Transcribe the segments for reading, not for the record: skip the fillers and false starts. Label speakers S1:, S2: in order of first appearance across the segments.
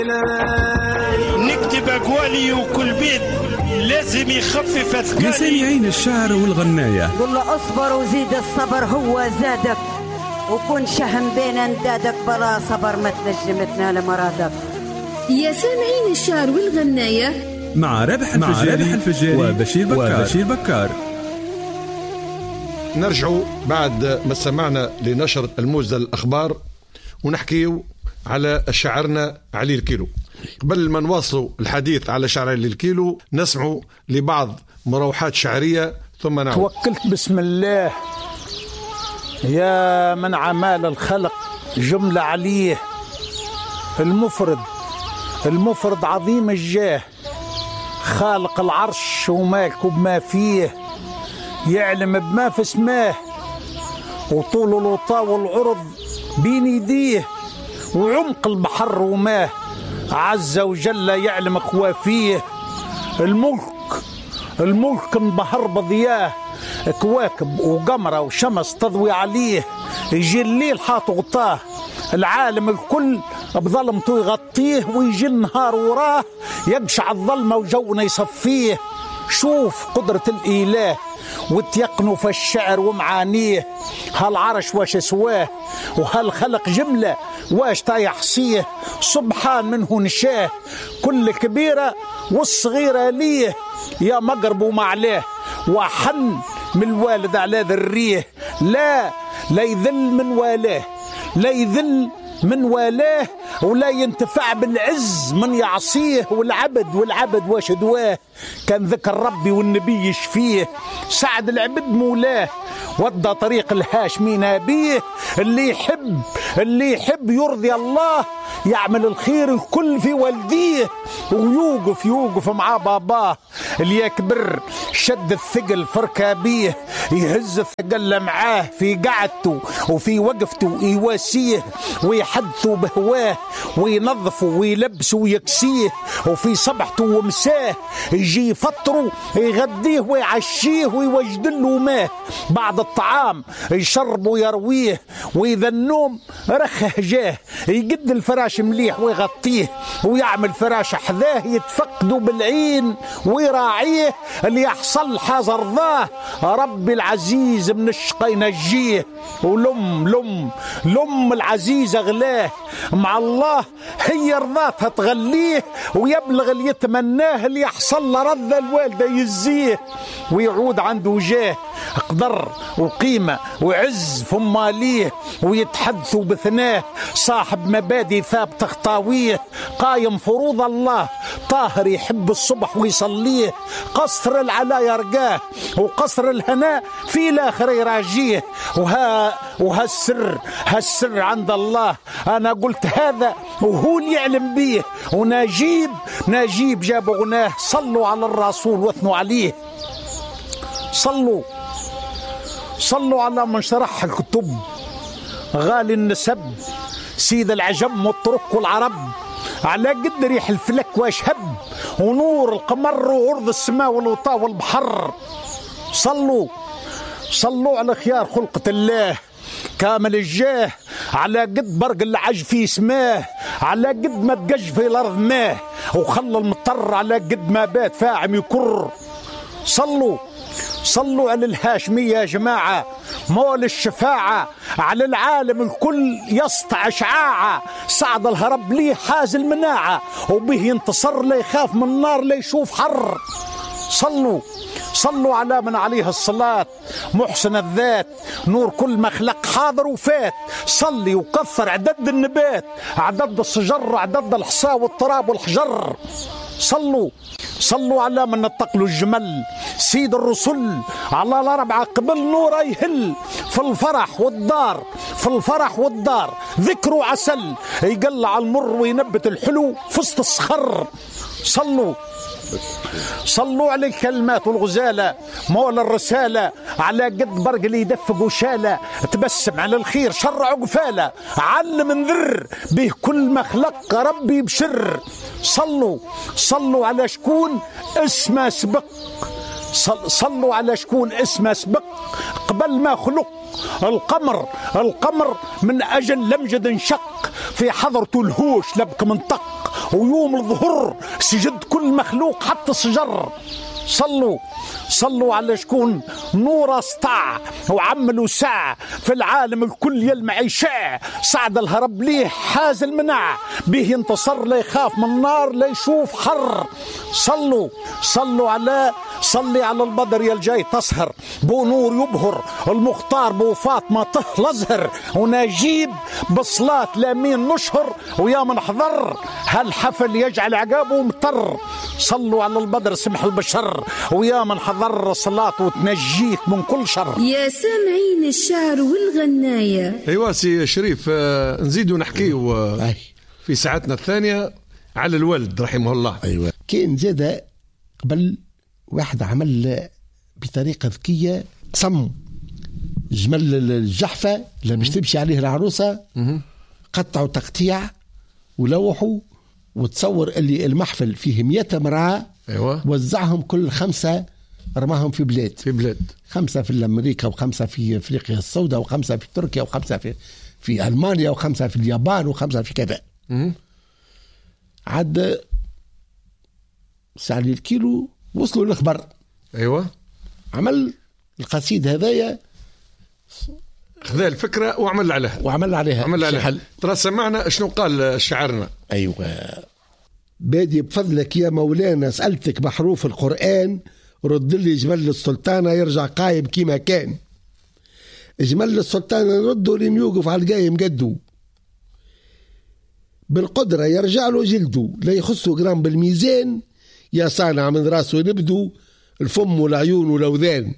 S1: نكتب أقوالي وكل بيت لازم يخفف أثقالي.
S2: يا سامعين الشعر والغناية،
S3: قل له اصبر وزيد الصبر هو زادك، وكن شهم بين اندادك، بلا صبر ما تنجم تنال مرادك.
S4: يا سامعين الشعر والغناية
S2: مع رابح الفجاري وبشير بكار.
S5: نرجعوا بعد ما سمعنا لنشرة الموزة الأخبار ونحكيو على شاعرنا علي الكيلو. قبل ما نواصلوا الحديث على شعر علي الكيلو نسمعوا لبعض مروحات شعرية ثم نعود.
S6: توكلت بسم الله يا من عمال الخلق جملة عليه، المفرد عظيم الجاه، خالق العرش ومالك بما فيه، يعلم بما في اسماه، وطول الوطا والعرض بين يديه، وعمق البحر وماه، عز وجل يعلم خوافيه. الملك انبهر بضياه، كواكب وقمرة وشمس تضوي عليه، يجي الليل حاط غطاه، العالم الكل بظلمته يغطيه، ويجي النهار وراه يقشع الظلمة وجونا يصفيه. شوف قدرة الإله وتيقنوا في الشعر ومعانيه، هالعرش واش سواه وهالخلق جملة واش تيحصيه، سبحان منه نشاه، كل كبيرة والصغيرة ليه، يا مقرب ومعلاه، وحن من الوالد على ذريه، لا يذل من والاه، ولا ينتفع بالعز من يعصيه، والعبد واش دواه، كان ذكر ربي والنبي يشفيه، سعد العبد مولاه، ودى طريق الهاشمي نبيه، اللي يحب يرضي الله، يعمل الخير الكل في والديه، ويوقف مع باباه، اللي يكبر شد الثقل في ركابيه، يهز الثقل معاه في قعدته وفي وقفته، يواسيه ويحدثه بهواه، وينظفه ويلبسه ويكسيه، وفي صبحته ومساه يجي يفطره يغديه ويعشيه ويوجد له ماه، بعد الطعام يشرب ويرويه، وإذا النوم رخه جاه يقد الفراش مليح ويغطيه، ويعمل فراش حذاه يتفقدوا بالعين ويراعيه، اللي يحصل حاضر ذاه ربي العزيز من الشقى ينجيه، ولم العزيز غلاه، مع الله هي رضاتها تغليه، ويبلغ اللي يتمناه، اللي يحصل لرضى الوالده يزيه، ويعود عنده جاه قدر وقيمة وعز فماليه، ويتحدثوا بثناه، صاحب مبادئ ثابت خطاويه، قايم فروض الله، طاهر يحب الصبح ويصليه، قصر العلا يرقاه، وقصر الهناء في الاخر يراجيه، هالسر عند الله، انا قلت هذا وهو اللي يعلم بيه، ونجيب جاب غناه، صلوا على الرسول واثنوا عليه، صلوا على من شرح الكتب، غالي النسب سيد العجم والطرق والعرب، على قد ريح الفلك واشهب، ونور القمر وعرض السماء والوطا والبحر، صلوا على خيار خلقة الله، كامل الجاه، على قد برق العج في سماه، على قد ما تقج في الارض ماه، وخلى المطر على قد ما بات فاعم يكر. صلوا على الهاشمي يا جماعة، مول الشفاعة، على العالم الكل يسطع إشعاعة، سعد الهرب ليه حاز المناعة، وبه ينتصر لا يخاف من النار لا يشوف حر. صلوا على من عليه الصلاة، محسن الذات، نور كل مخلق حاضر وفات، صلي وكثر عدد النبات، عدد الشجر، عدد الحصى والتراب والحجر. صلوا على من نطق له الجمل، سيد الرسل، على الأربعة قبل نور يهل، في الفرح والدار ذكروا عسل، يقلع المر وينبت الحلو في وسط الصخر. صلوا على الكلمات والغزالة، مول الرسالة، على قد برق اللي يدفق وشالة، تبسم على الخير شر عقفالة، علم انذر به كل مخلق ربي بشر. صلوا على شكون اسمه سبق، صلوا على شكون اسمه سبق قبل ما خلق القمر من أجل لمجد انشق، في حضرته الهوش لبك منطق، ويوم الظهر سجد كل مخلوق حتى الشجر. صلوا على شكون نور اسطع وعمل وسع في العالم الكل يلمع يشع. سعد الهرب ليه حاز المنع به ينتصر لا يخاف من النار لا يشوف حر. صلي على البدر يا الجاي تسهر بو نور يبهر المختار بو فاطمة طهل أزهر ونجيب بالصلاة لامين نشهر ويا من حضر هالحفل يجعل عقابه مطر. صلوا على البدر سمح البشر ويا من حضر صلاة وتنجيك من كل شر.
S4: يا سامعين الشعر والغناية.
S5: ايوا سي شريف، نزيدوا نحكيو في ساعتنا الثانية على الوالد رحمه الله.
S7: ايوه كان زاد قبل واحد عمل بطريقة ذكية صم جمل الجحفة اللي مش تمشي عليه العروسة، قطعوا تقطيع ولوحوا وتصور اللي المحفل فيه 100 امرأة.
S5: أيوة.
S7: وزعهم كل 5 رماهم في بلاد 5 في أمريكا و5 في أفريقيا السوداء و5 في تركيا و5 في ألمانيا و5 في اليابان و5 في كذا. عاد سعلي الكيلو وصلوا الأخبار.
S5: أيوة.
S7: عمل القصيدة هذايا،
S5: خذا الفكرة وعمل عليها. ترى سمعنا شنو قال شعرنا.
S7: أيوة. بادي بفضلك يا مولانا سألتك بحروف القرآن رد لي جمل السلطانة يرجع قايم كيما كان. جمل السلطانة نرده لين يوقف على القايم قدو بالقدرة يرجع له جلده لا يخصه جرام بالميزان. يا صانع من راسه نبدو الفم والعيون والأوذان.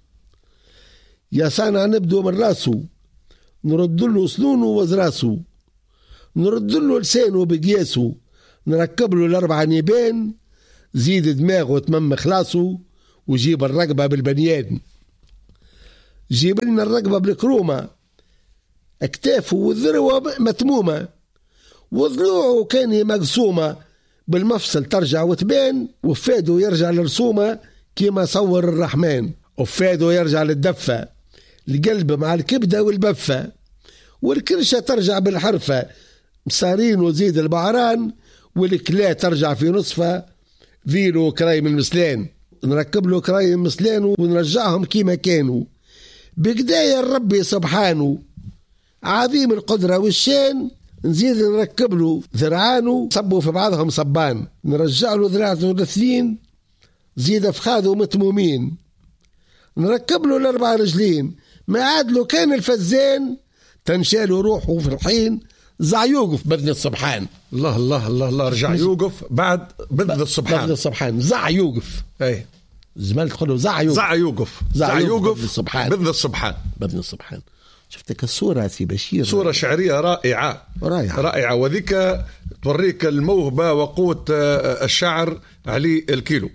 S7: يا صانع نبدو من راسه نرد له سنونه وزراسه نرد له لسانه بقياسه نركب له ال4 نيبان زيد دماغه وتمم خلاصه وجيب الرقبة بالبنيان. جيب لنا الرقبة بالكرومة اكتافه والذروة متمومة وضلوعه كان مقسومة بالمفصل ترجع وتبان وفاده يرجع للرسومة كيما صور الرحمن. وفاده يرجع للدفة القلب مع الكبدة والبفة والكرشة ترجع بالحرفة مسارين وزيد البعران والكلا ترجع في نصفة فيلو كرايم المسلان. نركب له كرايم مسلان ونرجعهم كيما كانوا بقدايا الرب سبحانه عظيم القدرة والشان. نزيد نركب له ذرعانه صبوا في بعضهم صبان نرجع له ذراعته الاثنين زيد فخاذه متمومين. نركب له ال4 رجلين ما عاد له كان الفزان تنشاله روحه في الحين زع يوقف بذن السبحان.
S5: الله الله الله الله رجع يوقف بعد بذن
S7: السبحان زع يوقف.
S5: اي
S7: زملت تقول زع يوقف
S5: بذن السبحان.
S7: شفتك الصورة سي بشير،
S5: صورة شعرية رائعة وذيك توريك الموهبة وقوة الشعر علي الكيلو.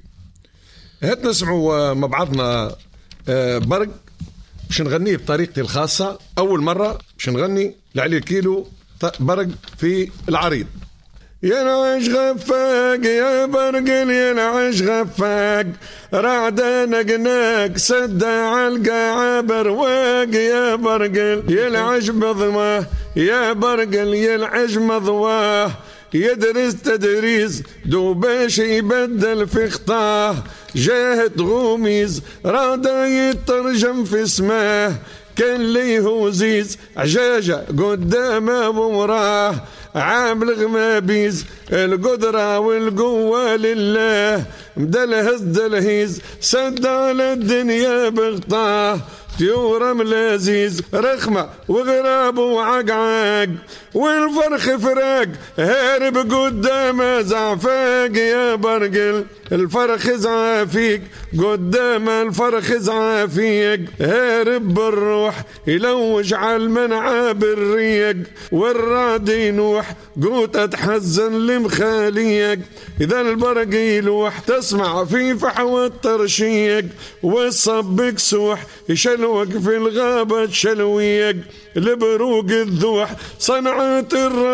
S5: هات نسمعوا مع بعضنا برق باش نغنيه بطريقتي الخاصة. أول مرة باش نغني لعلي الكيلو برق في العريض. يا نعيش غفاق يا برقل يا نعيش غفاق رعدة نقناك سد عالقاع برواق يا برقل يلعج بضماه يا برقل يلعج مضواه يدرس تدريس دوباش يبدل في خطاه جاهد غوميز رادا يترجم في اسماه كان ليه وزيز عجاجة قدامه ومراه عامل غمابيز القدرة والقوة لله مدلهز دلهيز سد على الدنيا بغطاه طيورة ملازيز رخمة وغراب وعقعاق والفرخ فراق هارب قدام زعفاق يا برقل الفرخ زعافيك قدام الفرخ زعافيك هارب بالروح يلوج على المنعى بالريق والراد ينوح قوت اتحزن لمخاليك اذا البرق يلوح تسمع في فحوى الترشيق والصب كسوح يشلوك في الغابة تشلويك البروق الذوح صنعة